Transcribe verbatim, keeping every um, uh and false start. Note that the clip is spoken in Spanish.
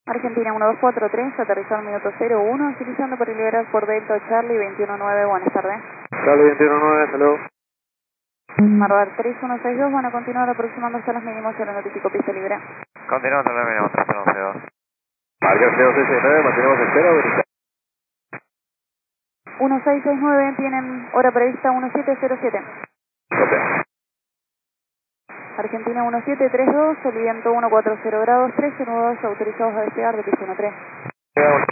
Argentina uno dos cuatro tres, aterrizó al minuto cero uno, utilizando para liberar por Delta Charlie veintiuno nueve, buenas tardes. Charlie veintiuno nueve, saludos. Marbar tres uno seis dos, van a continuar aproximándose a los mínimos, se lo notifico pista libre. Continuamos en el mínimo, tres uno seis dos. Marca cero seis seis nueve, mantenemos en cero, verificamos. uno seis seis nueve, tienen hora prevista uno siete cero siete. Copia. Argentina uno siete tres dos, el viento uno cuatro cero grados, trece nudos autorizados a despegar de pista uno tres.